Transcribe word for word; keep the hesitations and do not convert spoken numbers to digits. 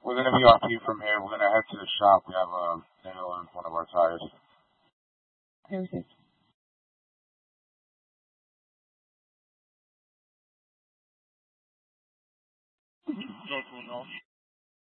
We're gonna be off P from here. We're gonna head to the shop. We have a nail in one of our tires. Perfect. Go to